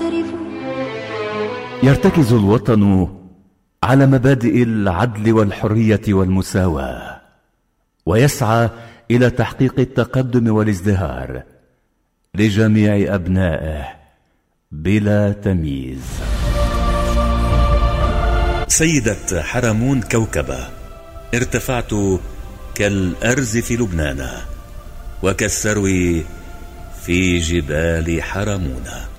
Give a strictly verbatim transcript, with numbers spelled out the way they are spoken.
نعترف. يرتكز الوطن على مبادئ العدل والحرية والمساواة، ويسعى إلى تحقيق التقدم والازدهار لجميع أبنائه بلا تمييز. سيدة حرمون كوكبة، ارتفعت كالأرز في لبنان وكالسرو في جبال حرمون.